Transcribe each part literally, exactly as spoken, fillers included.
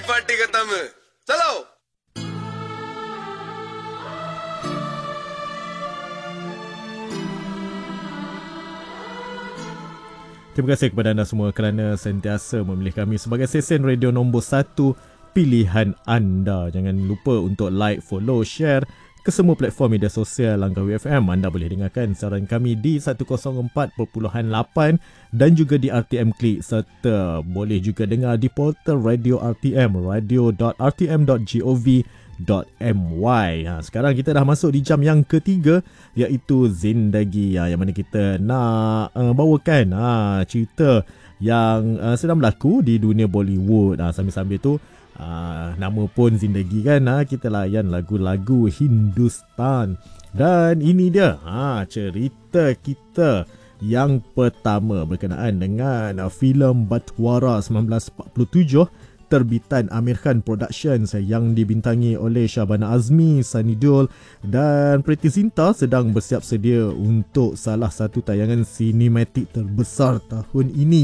party khtam hai. Chalo. Terima kasih kepada anda semua kerana sentiasa memilih kami sebagai stesen radio nombor satu pilihan anda. Jangan lupa untuk like, follow, share ke semua platform media sosial Langkawi F M. Anda boleh dengarkan siaran kami di seratus empat perpuluhan lapan dan juga di R T M Klik, serta boleh juga dengar di portal Radio R T M, radio dot r t m dot gov dot my. Ha, sekarang kita dah masuk di jam yang ketiga, iaitu Zindagi, ha, yang mana kita nak uh, bawakan ha, cerita yang uh, sedang berlaku di dunia Bollywood. Ha, sambil-sambil tu uh, nama pun Zindagi kan, ha, kita layan lagu-lagu Hindustan. Dan ini dia ha, cerita kita yang pertama berkenaan dengan uh, filem Batwara sembilan belas empat puluh tujuh terbitan Amir Khan Productions yang dibintangi oleh Shabana Azmi, Sunny Deol dan Preity Zinta sedang bersiap sedia untuk salah satu tayangan sinematik terbesar tahun ini.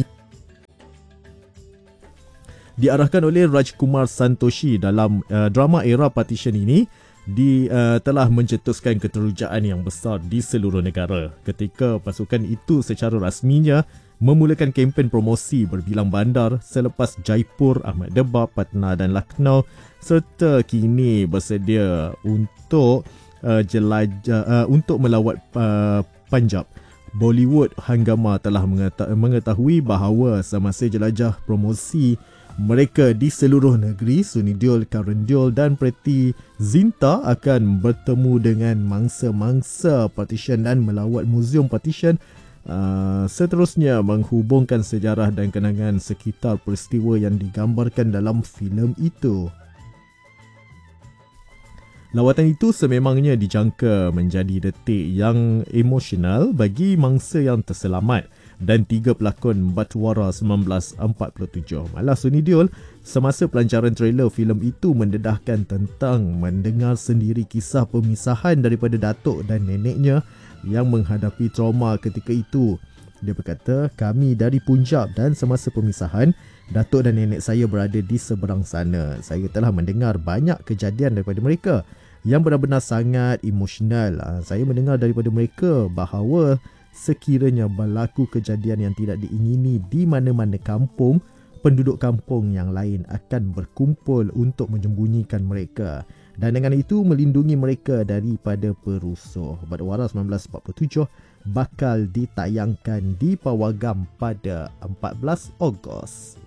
Diarahkan oleh Rajkumar Santoshi, dalam uh, drama era partition ini di uh, telah mencetuskan keterujaan yang besar di seluruh negara ketika pasukan itu secara rasminya memulakan kempen promosi berbilang bandar selepas Jaipur, Ahmedabad, Patna dan Lucknow, serta kini bersedia untuk uh, jelajah uh, untuk melawat uh, Punjab. Bollywood Hangama telah mengetahui bahawa semasa jelajah promosi mereka di seluruh negeri, Sunny Deol, Karan Deol dan Preity Zinta akan bertemu dengan mangsa-mangsa partition dan melawat muzium partition. Uh, seterusnya menghubungkan sejarah dan kenangan sekitar peristiwa yang digambarkan dalam filem itu. Lawatan itu sememangnya dijangka menjadi detik yang emosional bagi mangsa yang terselamat dan tiga pelakon Batwara sembilan belas empat puluh tujuh. Malah Sunny Deol semasa pelancaran trailer filem itu mendedahkan tentang mendengar sendiri kisah pemisahan daripada datuk dan neneknya yang menghadapi trauma ketika itu. Dia berkata, kami dari Punjab dan semasa pemisahan, datuk dan nenek saya berada di seberang sana. Saya telah mendengar banyak kejadian daripada mereka yang benar-benar sangat emosional. Saya mendengar daripada mereka bahawa sekiranya berlaku kejadian yang tidak diingini di mana-mana kampung, penduduk kampung yang lain akan berkumpul untuk menyembunyikan mereka dan dengan itu melindungi mereka daripada perusuh. Batwara sembilan belas empat puluh tujuh bakal ditayangkan di Pawagam pada empat belas Ogos.